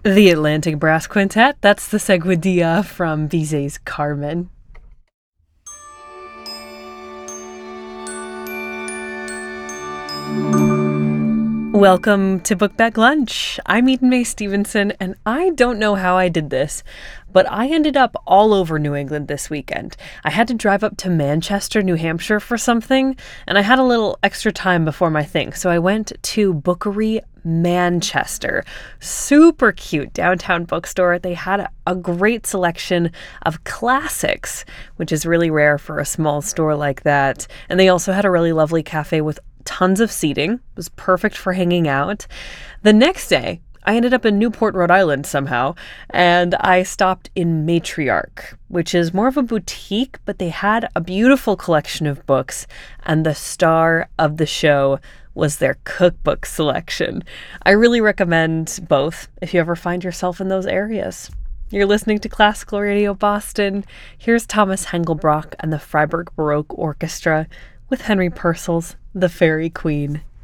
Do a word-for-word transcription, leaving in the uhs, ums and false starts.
The Atlantic Brass Quintet, that's the Seguidilla from Bizet's Carmen. Welcome to Book Bag Lunch. I'm Eden Mae Stevenson, and I don't know how I did this, but I ended up all over New England this weekend. I had to drive up to Manchester, New Hampshire for something, and I had a little extra time before my thing, so I went to Bookery Manchester. Super cute downtown bookstore. They had a, a great selection of classics, which is really rare for a small store like that. And they also had a really lovely cafe with tons of seating. It was perfect for hanging out. The next day, I ended up in Newport, Rhode Island somehow, and I stopped in Matriarch, which is more of a boutique, but they had a beautiful collection of books, and the star of the show was their cookbook selection. I really recommend both if you ever find yourself in those areas. You're listening to Classical Radio Boston. Here's Thomas Hengelbrock and the Freiburg Baroque Orchestra with Henry Purcell's The Fairy Queen.